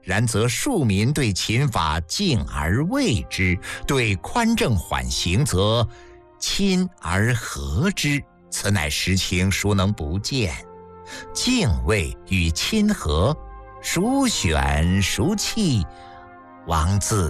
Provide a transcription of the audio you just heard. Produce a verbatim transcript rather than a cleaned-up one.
然则庶民对秦法敬而畏之，对宽政缓刑则亲而和之，此乃实情，孰能不见？敬畏与亲和，孰选孰弃？王自